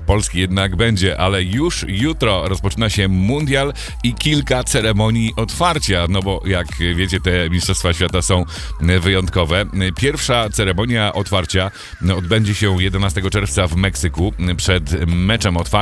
Polski jednak będzie, ale już jutro rozpoczyna się mundial i kilka ceremonii otwarcia, no bo jak wiecie, te Mistrzostwa Świata są wyjątkowe. Pierwsza ceremonia otwarcia odbędzie się 11 czerwca w Meksyku przed meczem otwarcia.